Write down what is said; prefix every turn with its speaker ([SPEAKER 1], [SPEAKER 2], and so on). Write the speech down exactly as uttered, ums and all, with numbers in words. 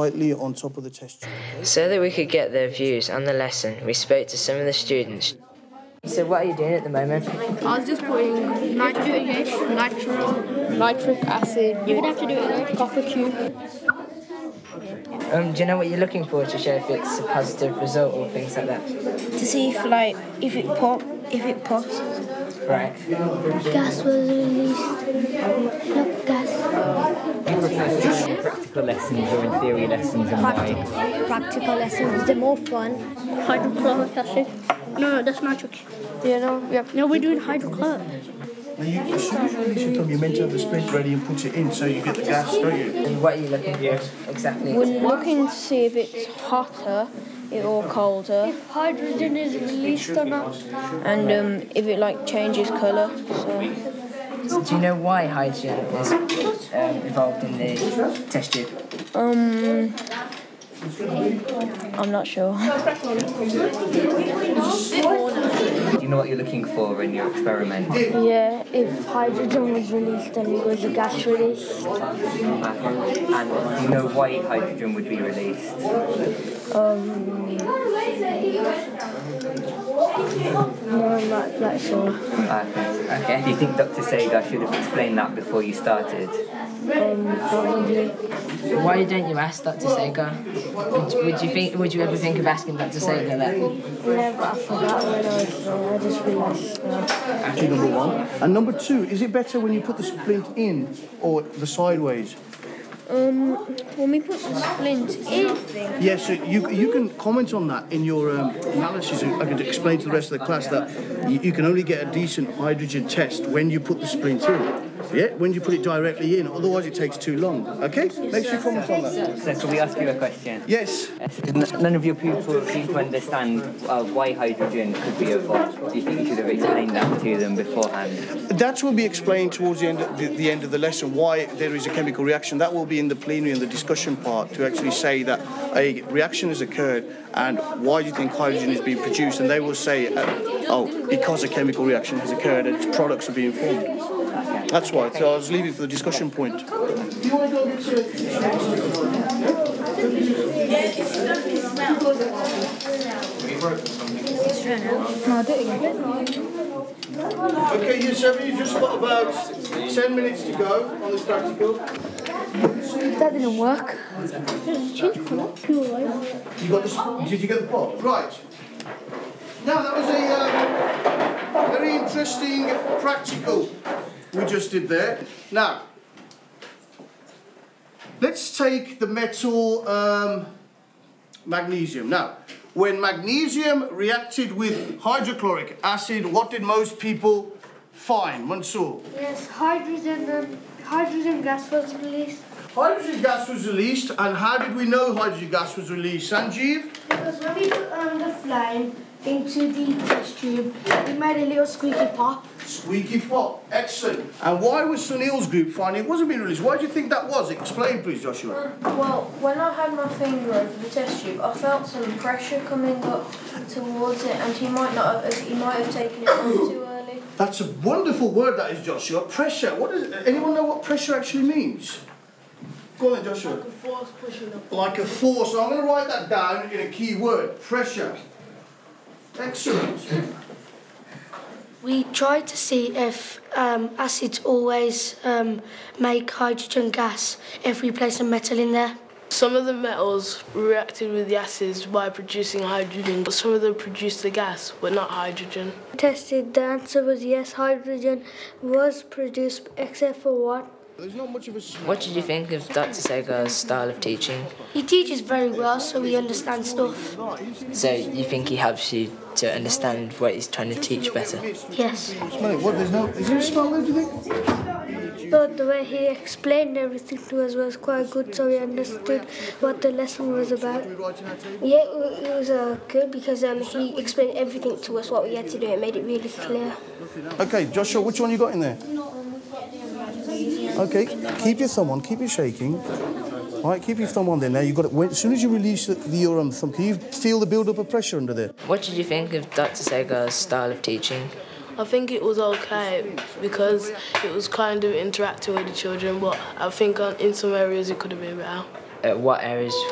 [SPEAKER 1] tightly on top of the test tube. Okay?
[SPEAKER 2] So that we could get their views on the lesson, we spoke to some of the students. So what are you doing at the moment?
[SPEAKER 3] I was just putting nitrogen, nitro, nitric acid.
[SPEAKER 4] You're gonna have to do it later.
[SPEAKER 3] Copper cube.
[SPEAKER 2] Um, do you know what you're looking for to show if it's a positive result or things like that?
[SPEAKER 4] To see if like if it pop if it pops.
[SPEAKER 2] Right.
[SPEAKER 4] Gas was released. Not gas.
[SPEAKER 5] Do you prefer doing practical lessons or in theory lessons, and why?
[SPEAKER 4] Practical lessons, they're more fun.
[SPEAKER 6] Hydrochloric acid. No, no, that's nitric.
[SPEAKER 3] You know, yeah.
[SPEAKER 6] No, we're doing hydrochloric.
[SPEAKER 1] Now you, as soon as you release your tongue, you're meant to have the splint ready and put it in so you get the gas, don't you?
[SPEAKER 2] And what are you looking for exactly?
[SPEAKER 3] We're looking to see if it's hotter or colder,
[SPEAKER 6] If hydrogen is released or not.
[SPEAKER 3] and um, if it like changes colour. So,
[SPEAKER 2] So do you know why hydrogen is um, involved in the test tube?
[SPEAKER 3] um, I'm not sure.
[SPEAKER 5] Do you know what you're looking for in your experiment?
[SPEAKER 4] Yeah, if hydrogen was released then it was a gas release.
[SPEAKER 5] And do you know why hydrogen would be released?
[SPEAKER 4] Um, no, I'm not that sure.
[SPEAKER 5] Okay. Okay. Do you think Doctor Sagar should have explained that before you started?
[SPEAKER 4] Um, probably.
[SPEAKER 2] Why don't you ask Doctor Sagar? Would, would you think? Would you ever think of asking Doctor Sagar that?
[SPEAKER 4] Yeah, but I forgot when I was there. I just realised now.
[SPEAKER 1] Actually, number one. And number two, is it better when you put the splint in or the sideways?
[SPEAKER 3] Um, when we put the splint in,
[SPEAKER 1] Yes, so you you can comment on that in your um, analysis. I can explain to the rest of the class that you, you can only get a decent hydrogen test when you put the splint in. Yeah, when you put it directly in, otherwise it takes too long. Okay? Make sure you comment on that.
[SPEAKER 5] So can we ask you a question?
[SPEAKER 1] Yes.
[SPEAKER 5] N- None of your pupils seem to understand uh, why hydrogen could be evolved. Do you think you should have explained that to them beforehand?
[SPEAKER 1] That will be explained towards the end of the, the end of the lesson, why there is a chemical reaction. That will be in the plenary and the discussion part to actually say that a reaction has occurred and why do you think hydrogen is being produced? And they will say, uh, oh, because a chemical reaction has occurred and its products are being formed. That's why. So I was leaving for the discussion point. Do you want to go get Okay, you seven, you just got about ten minutes to go on this practical.
[SPEAKER 4] That didn't work.
[SPEAKER 1] You got the, did you get the pot? Right. Now that was a um, very interesting practical we just did there. Now, let's take the metal um, magnesium. Now, when magnesium reacted with hydrochloric acid, what did most people find? Mansoor?
[SPEAKER 6] Yes, hydrogen and hydrogen gas was released.
[SPEAKER 1] Hydrogen gas was released, and how did we know hydrogen gas was released? Sanjeev?
[SPEAKER 6] Because when we put um, the flame into the test tube, it made a little squeaky pop.
[SPEAKER 1] Squeaky pop. Excellent. And why was Sunil's group finding it wasn't being released? Why do you think that was? Explain, please, Joshua.
[SPEAKER 3] well, when I had my finger over the test tube, I felt some pressure coming up towards it, and he might not have, he might have taken it on too early.
[SPEAKER 1] That's a wonderful word, that is, Joshua. Pressure. What does anyone know what pressure actually means? Go on then, Joshua.
[SPEAKER 6] Like a force pushing up.
[SPEAKER 1] Like a force. So I'm going to write that down in a key word. Pressure. Excellent.
[SPEAKER 6] We tried to see if um, acids always um, make hydrogen gas if we place a metal in there.
[SPEAKER 7] Some of the metals reacted with the acids by producing hydrogen, but some of them produced the gas, but not hydrogen.
[SPEAKER 4] Tested, the answer was yes, hydrogen was produced except for what?
[SPEAKER 1] There's not much of a...
[SPEAKER 2] What did you think of Doctor Sagar's style of teaching?
[SPEAKER 6] He teaches very well, so we understand stuff.
[SPEAKER 2] So you think he helps you to understand what he's trying to teach better?
[SPEAKER 6] Yes.
[SPEAKER 1] Smell it. What, there's no... Is there a smell there, do you think?
[SPEAKER 4] But the way he explained everything to us was quite good, so we understood what the lesson was about. Yeah, it was uh, good because um, he explained everything to us, what we had to do. It made it really clear.
[SPEAKER 1] Okay, Joshua, which one you got in there? Okay, keep your thumb on, keep it shaking. All right, keep your thumb on there. Now you've got it. When, as soon as you release the, the your um, thumb, can you feel the build-up of pressure under there?
[SPEAKER 2] What did you think of Doctor Sagar's style of teaching?
[SPEAKER 7] I think it was okay because it was kind of interacting with the children, but I think in some areas it could have been better.
[SPEAKER 2] Uh, what areas